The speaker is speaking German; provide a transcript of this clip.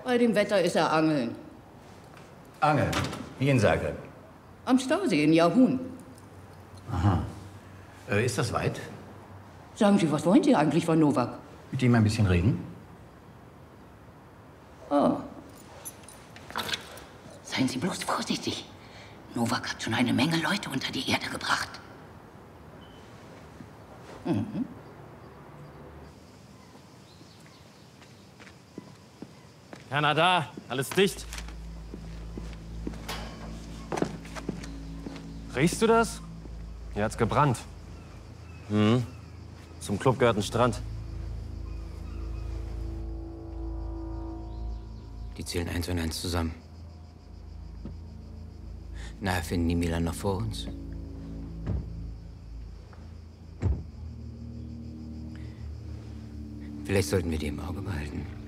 Bei dem Wetter ist er angeln. Angeln? Wie in Zagreb? Am Stausee in Jahun. Aha. Ist das weit? Sagen Sie, was wollen Sie eigentlich von Novak? Mit ihm ein bisschen reden? Oh. Seien Sie bloß vorsichtig. Novak hat schon eine Menge Leute unter die Erde gebracht. Mhm. Kanada, alles dicht. Riechst du das? Hier hat's gebrannt. Hm. Zum Club gehört ein Strand. Die zählen 1 und 1 zusammen. Nachher finden die Milan noch vor uns. Vielleicht sollten wir die im Auge behalten.